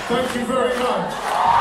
Thank you very much.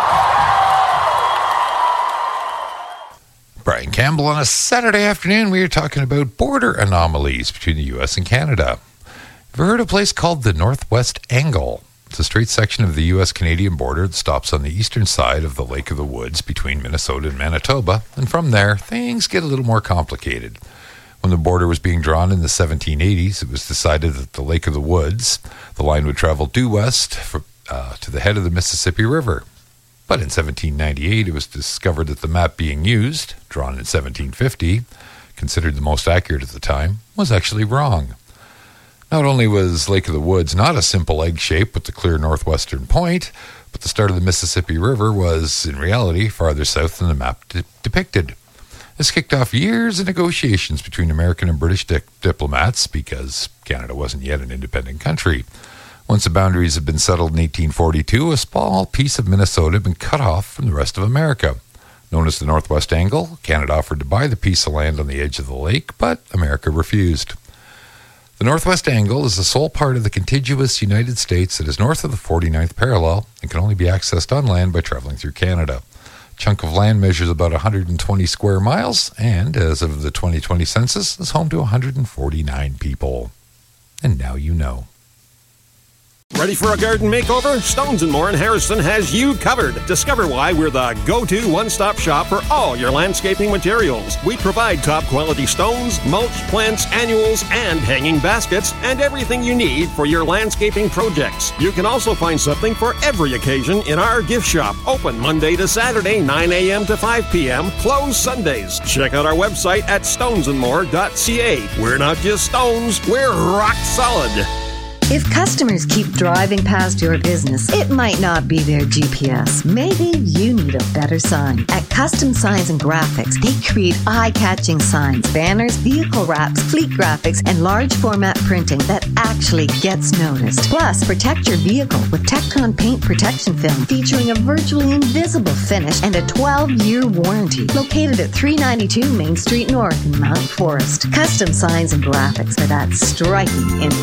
Brian Campbell on a Saturday afternoon. We are talking about border anomalies between the U.S. and Canada. Have you heard of a place called the Northwest Angle? It's a straight section of the U.S.-Canadian border that stops on the eastern side of the Lake of the Woods between Minnesota and Manitoba, and from there, things get a little more complicated. When the border was being drawn in the 1780s, it was decided that the Lake of the Woods, the line would travel due west to the head of the Mississippi River. But in 1798, it was discovered that the map being used, drawn in 1750, considered the most accurate at the time, was actually wrong. Not only was Lake of the Woods not a simple egg shape with the clear northwestern point, but the start of the Mississippi River was, in reality, farther south than the map depicted. This kicked off years of negotiations between American and British diplomats because Canada wasn't yet an independent country. Once the boundaries had been settled in 1842, a small piece of Minnesota had been cut off from the rest of America. Known as the Northwest Angle, Canada offered to buy the piece of land on the edge of the lake, but America refused. The Northwest Angle is the sole part of the contiguous United States that is north of the 49th parallel and can only be accessed on land by traveling through Canada. A chunk of land measures about 120 square miles and, as of the 2020 census, is home to 149 people. And now you know. Ready for a garden makeover? Stones & More in Harrison has you covered. Discover why we're the go-to one-stop shop for all your landscaping materials. We provide top-quality stones, mulch, plants, annuals, and hanging baskets, and everything you need for your landscaping projects. You can also find something for every occasion in our gift shop. Open Monday to Saturday, 9 a.m. to 5 p.m. Closed Sundays. Check out our website at stonesandmore.ca. We're not just stones, we're rock solid. If customers keep driving past your business, it might not be their GPS. Maybe you need a better sign. At Custom Signs and Graphics, they create eye-catching signs, banners, vehicle wraps, fleet graphics, and large format printing that actually gets noticed. Plus, protect your vehicle with Tecton paint protection film featuring a virtually invisible finish and a 12-year warranty. Located at 392 Main Street North in Mount Forest. Custom Signs and Graphics for that striking